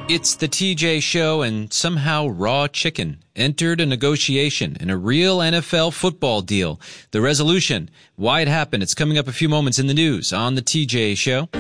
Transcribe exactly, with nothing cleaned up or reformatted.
It's the T J Show, and somehow Raw Chicken entered a negotiation in a real N F L football deal. The resolution, why it happened, it's coming up a few moments in the news on the T J Show.